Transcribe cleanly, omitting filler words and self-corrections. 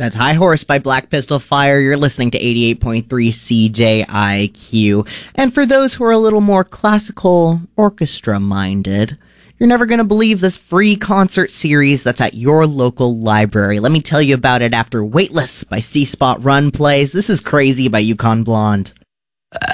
That's High Horse by Black Pistol Fire. You're listening to 88.3 CJIQ. And for those who are a little more classical orchestra-minded, you're never going to believe this free concert series that's at your local library. Let me tell you about it after Weightless by C Spot Run plays. This is Crazy by Yukon Blonde.